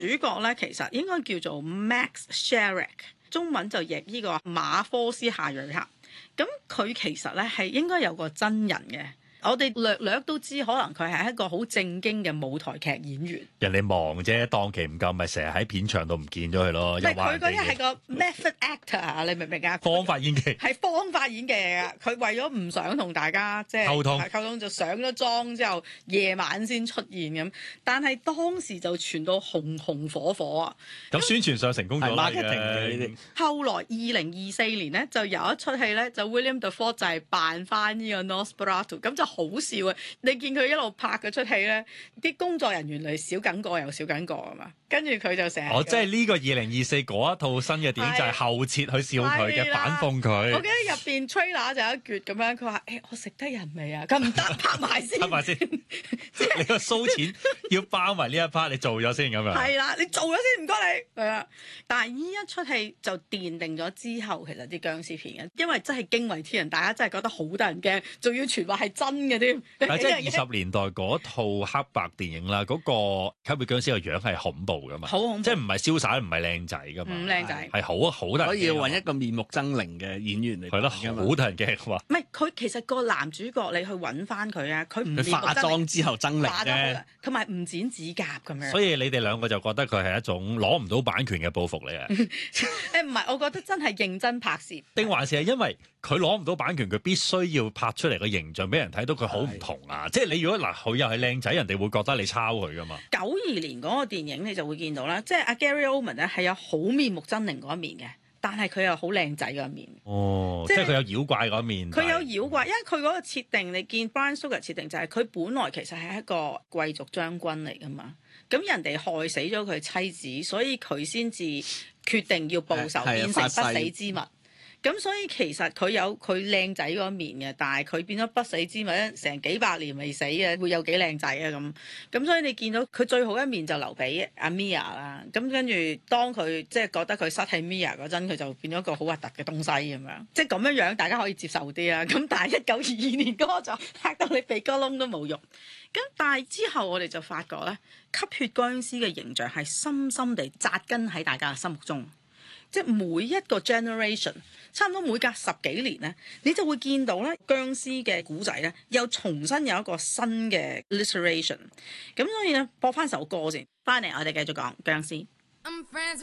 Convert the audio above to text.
主角咧其實應該叫做 Max Sherrick， 中文就譯呢個馬科斯夏瑞克。咁佢其實咧係應該有個真人嘅。我哋略略都知，可能佢係一個好正經嘅舞台劇演員。 人哋忙啫，檔期唔夠，咪成日喺片場度唔見咗佢咯。 唔係佢嗰啲係個 method actor 啊，你明唔明啊？ 方法演技係方法演技嚟噶。佢為咗唔想同大家即係溝通，就上咗妝之後，夜晚先出現咁。但係當時就傳到紅紅火火啊！ 咁宣傳上成功咗啦嘅。 後來2024年咧，就有一出戲咧，就 William Dafoe 就係扮翻呢個 Nosferatu， 咁就好笑啊！你見佢一路拍嗰出戲咧，啲工作人員嚟少緊個又少緊個啊嘛，跟住佢就成日即係呢個2024嗰一套新嘅電影就係後設去笑佢嘅，反諷佢。 我記得入邊 trailer 就有一橛咁樣，佢話：我食得人未啊？佢唔得，拍埋先。拍埋先， 你個騷錢要包埋呢一 part， 你做咗先咁樣。 係啦，你做咗先，唔該你。係啊，但係呢一出戲就奠定咗之後，其實啲僵屍片嘅，因為真係驚為天人，大家真係覺得好得人驚，仲要傳話係真嘅添。 即係20年代嗰套黑白電影啦，嗰個吸血僵屍個樣係恐怖噶嘛， 好恐怖， 即係唔係瀟灑，唔係靚仔噶嘛， 唔靚仔， 係好得人驚。 可以揾一個面目猙獰嘅演員嚟， 係咯，好得人驚喎。 唔係佢其實個男主角，你去揾翻佢啊，佢唔化妝之後猙獰啫， 同埋唔剪指甲咁樣。 所以你哋兩個就覺得佢係一種攞唔到版權嘅報復嚟啊？ 誒唔係，我覺得真係認真拍攝， 定還是係因為佢攞唔到版權，佢必須要拍出嚟個形象俾人睇到佢好唔同啊？即係你如果嗱佢又係靚仔，人哋會覺得你抄佢噶嘛 ？92年嗰個電影你就會見到啦，即係阿 Gary Oldman 咧係有好面目猙獰嗰一面嘅，但係佢又好靚仔嗰一面。 哦，即係佢有妖怪嗰一面。 佢有妖怪，因為佢嗰個設定，你見 Bram Stoker 設定就係佢本來其實係一個貴族將軍嚟噶嘛，咁人哋害死咗佢妻子，所以佢先至決定要報仇，變成不死之物。咁所以其實佢有佢靚仔嗰面嘅，但係佢變咗不死之物，成幾百年未死嘅，會有幾靚仔啊咁。所以你見到佢最好一面就留俾阿 Mia 啦。咁跟住當佢即係覺得佢失去 Mia 嗰陣，佢就變咗一個好核突嘅東西咁樣。即係咁樣樣，大家可以接受啲啦。咁但係1922年嗰個就嚇到你鼻哥窿都冇用。咁但係之後我哋就發覺咧，吸血僵屍嘅形象係深深地扎根喺大家嘅心目中。即係每一個 generation， 差唔多每隔10幾年咧，你就會見到咧僵屍嘅古仔咧，又重新有一個新嘅 iteration。咁所以咧，播翻首歌先，翻嚟我哋繼續講僵屍。